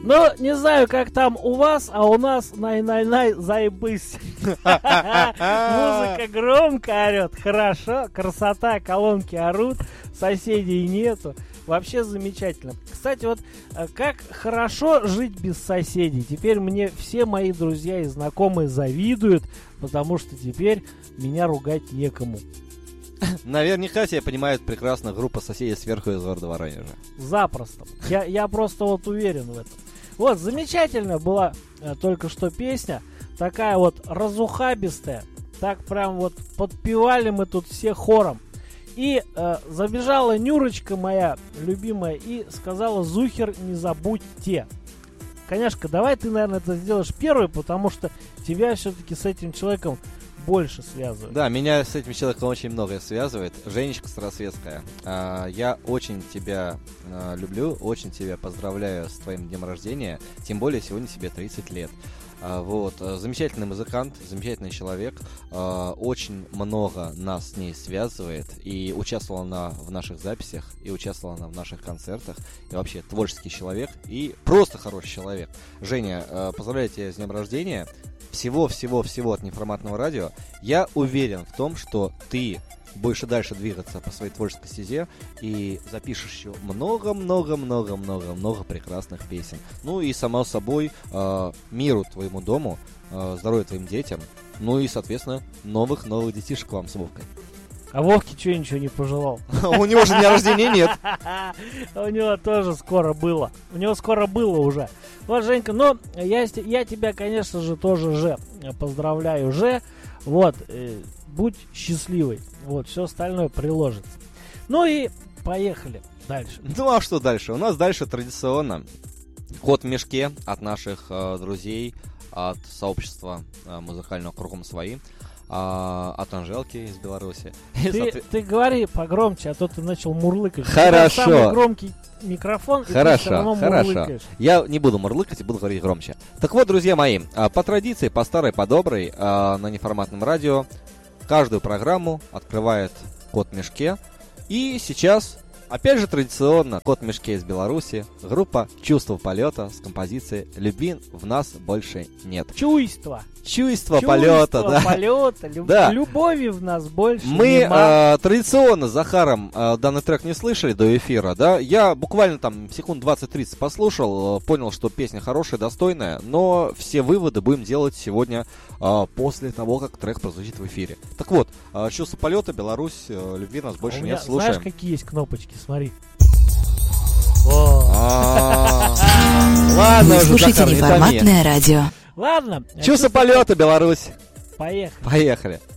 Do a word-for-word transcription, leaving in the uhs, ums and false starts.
Ну, не знаю, как там у вас, а у нас най-най-най заебысь. Музыка громко орет, хорошо, красота, колонки орут, соседей нету. Вообще замечательно. Кстати, вот как хорошо жить без соседей. Теперь мне все мои друзья и знакомые завидуют, потому что теперь меня ругать некому. Наверняка тебя понимает прекрасно группа соседей сверху из города Воронежа. Запросто. Я, я просто вот уверен в этом. Вот, замечательная была э, только что песня. Такая вот разухабистая. Так прям вот подпевали мы тут все хором. И э, забежала Нюрочка моя любимая и сказала: Зухер, не забудьте. Конечно, давай ты, наверное, это сделаешь первый, потому что тебя все-таки с этим человеком больше связывает. Да, меня с этим человеком очень многое связывает. Женечка Старосветская, а, я очень тебя а, люблю, очень тебя поздравляю с твоим днем рождения. Тем более сегодня тебе тридцать лет. А, вот, замечательный музыкант, замечательный человек, а, очень много нас с ней связывает, и участвовала она в наших записях, и участвовала она в наших концертах, и вообще творческий человек, и просто хороший человек. Женя, а, поздравляю тебя с днем рождения, всего-всего-всего от Неформатного радио. Я уверен в том, что ты будешь и дальше двигаться по своей творческой стезе и запишешь еще много-много-много-много-много прекрасных песен. Ну и, само собой, э, миру твоему дому, э, здоровья твоим детям, ну и, соответственно, новых-новых детишек вам с Вовкой. А Вовке что, ничего не пожелал? У него же дня рождения нет. У него тоже скоро было. У него скоро было уже. Вот, Женька, ну, я, я тебя, конечно же, тоже же поздравляю же. Вот, э, будь счастливой. Вот, все остальное приложится. Ну и поехали дальше. Ну а что дальше? У нас дальше традиционно кот в мешке от наших э, друзей, от сообщества э, музыкального «Кругом свои». А, от Анжелки из Беларуси. Ты, соответ... ты говори погромче, а то ты начал мурлыкать. Хорошо. Самый громкий микрофон, и хорошо, ты все равно хорошо. мурлыкаешь. Я не буду мурлыкать и буду говорить громче. Так вот, друзья мои, по традиции, по старой, по доброй, на неформатном радио каждую программу открывает кот в мешке. И сейчас, опять же традиционно, кот в мешке из Беларуси, группа «Чувство полета» с композицией «Любви в нас больше нет». Чувство. Чувство, Чувство полета, да. полета, люб... Да. Любови в нас больше Мы нема. э, традиционно с Захаром э, данный трек не слышали до эфира, да. Я буквально там секунд двадцать-тридцать послушал, э, понял, что песня хорошая, достойная, но все выводы будем делать сегодня э, после того, как трек прозвучит в эфире. Так вот, э, «Чувство полета», Беларусь, э, «Любви нас больше а нет», меня, слушаем. знаешь, какие есть кнопочки, смотри. Ладно уже, Слушайте Захар, не томи. Неформатное радио. Ладно. «Чувство полета», Беларусь. Поехали. Поехали.